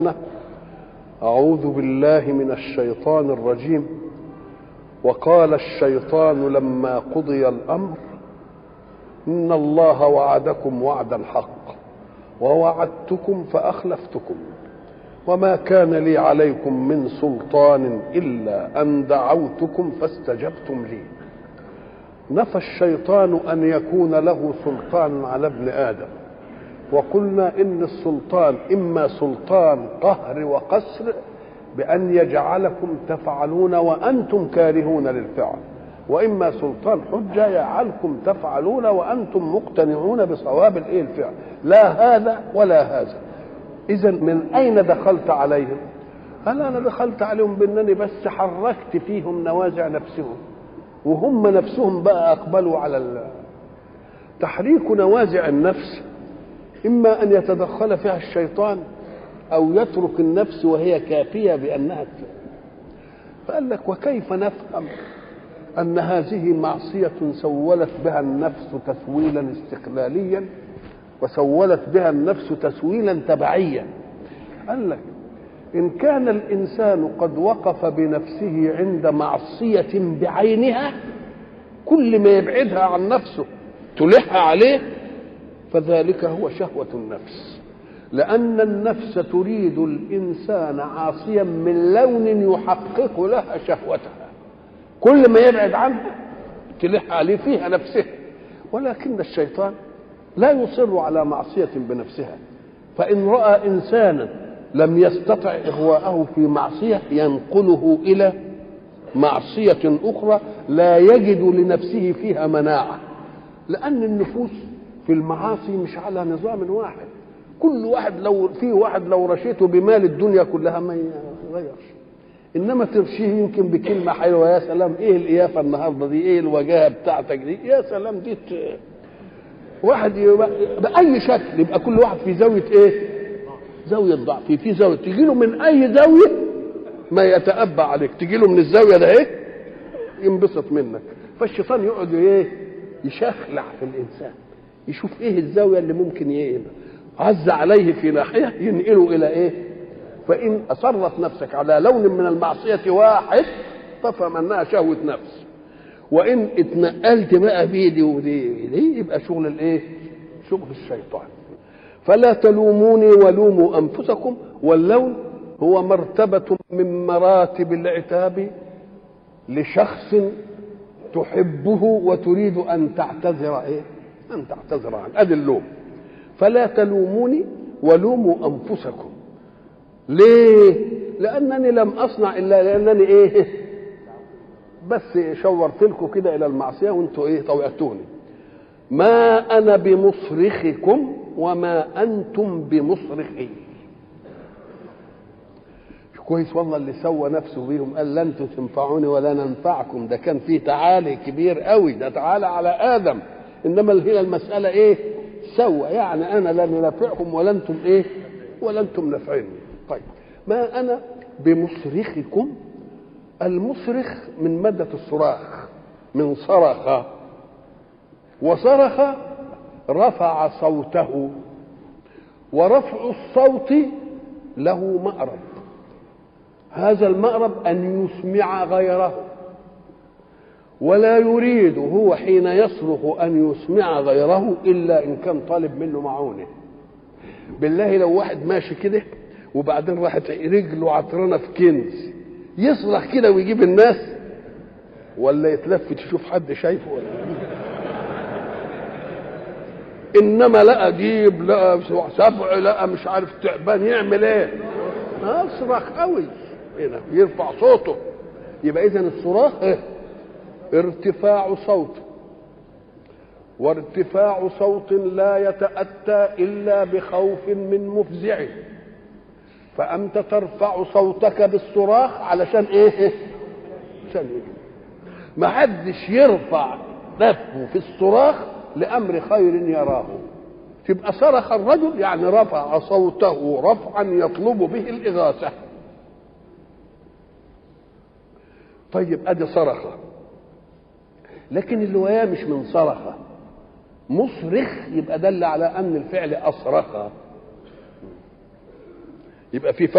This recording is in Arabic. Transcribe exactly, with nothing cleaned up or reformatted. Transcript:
أعوذ بالله من الشيطان الرجيم. وقال الشيطان لما قضي الأمر إن الله وعدكم وعدا حق ووعدتكم فأخلفتكم وما كان لي عليكم من سلطان إلا أن دعوتكم فاستجبتم لي. نفى الشيطان أن يكون له سلطان على ابن آدم، وقلنا إن السلطان إما سلطان قهر وقسر بأن يجعلكم تفعلون وأنتم كارهون للفعل، وإما سلطان حجة يجعلكم تفعلون وأنتم مقتنعون بصواب الإيه الفعل، لا هذا ولا هذا. إذا من أين دخلت عليهم؟ قال أنا دخلت عليهم بأنني بس حركت فيهم نوازع نفسهم، وهم نفسهم بقى أقبلوا على تحريك نوازع النفس. إما أن يتدخل فيها الشيطان أو يترك النفس وهي كافية بأنها تفعل. فقال لك وكيف نفهم أن هذه معصية سولت بها النفس تسويلا استقلاليا وسولت بها النفس تسويلا تبعيا؟ قال لك إن كان الإنسان قد وقف بنفسه عند معصية بعينها كل ما يبعدها عن نفسه تلح عليه فذلك هو شهوة النفس، لأن النفس تريد الإنسان عاصيا من لون يحقق لها شهوتها، كل ما يبعد عنها تلح عليه فيها نفسه. ولكن الشيطان لا يصر على معصية بنفسها، فإن رأى إنسانا لم يستطع إغواءه في معصية ينقله إلى معصية أخرى لا يجد لنفسه فيها مناعة، لأن النفوس في المعاصي مش على نظام واحد. كل واحد لو في واحد لو رشيته بمال الدنيا كلها ما يغيرش، انما ترشيه يمكن بكلمه حلوه، يا سلام ايه القيافه النهارده دي، ايه الوجاهه بتاعتك دي، يا سلام دي واحد باي شكل يبقى كل واحد في زاويه ايه؟ زاويه ضعف، في في زاويه تجي له من اي زاويه ما يتأبى عليك، تجي له من الزاويه ده ايه؟ ينبسط منك. فالشيطان يقعد ايه؟ يشخلع في الانسان، يشوف ايه الزاويه اللي ممكن يبقى عز عليه في ناحيه ينقله الى ايه؟ فان اصرت نفسك على لون من المعصيه واحد فافهم انها شهوه نفس، وان اتنقلت بقى بيدي ودي دي يبقى شغل الايه؟ شغل الشيطان. فلا تلوموني ولوموا انفسكم، واللوم هو مرتبه من مراتب العتاب لشخص تحبه وتريد ان تعتذر ايه؟ ان تعتذر عنه، ادي اللوم. فلا تلوموني ولوموا انفسكم. ليه؟ لانني لم اصنع الا لانني ايه؟ بس شورت لكم كده الى المعصيه وانتوا ايه؟ طوعتوني. ما انا بمصرخكم وما انتم بمصرخي. كويس والله اللي سوى نفسه بيهم، قال لن تنفعوني ولا ننفعكم، ده كان فيه تعالي كبير قوي، ده تعالى على ادم. انما هي المساله ايه؟ سوى، يعني انا لن ننفعكم ولا انتم ايه؟ ولا انتم نافعيني. طيب ما انا بمصرخكم. المصرخ من ماده الصراخ، من صرخ، وصرخ رفع صوته، ورفع الصوت له مأرب، هذا المأرب ان يسمع غيره، ولا يريد هو حين يصرخ ان يسمع غيره الا ان كان طالب منه معونه. بالله لو واحد ماشي كده وبعدين راحت رجله عطرانه في كنز يصرخ كده ويجيب الناس، ولا يتلفت يشوف حد شايفه ولا انما لقى جيب، لقى سبع، لقى مش عارف تعبان، يعمل ايه؟ اصرخ قوي هنا يرفع صوته. يبقى اذا الصراخ ايه؟ ارتفاع صوت، وارتفاع صوت لا يتأتى إلا بخوف من مفزع، فأنت ترفع صوتك بالصراخ علشان إيه؟ عشان إيه؟ ما حدش يرفع نفسه في الصراخ لأمر خير يراه. تبقى صرخ الرجل يعني رفع صوته رفعا يطلب به الإغاثة. طيب أدي صرخة، لكن اللي وياه مش من صرخة، مصرخ، يبقى دل على أن الفعل أصرخ. يبقى في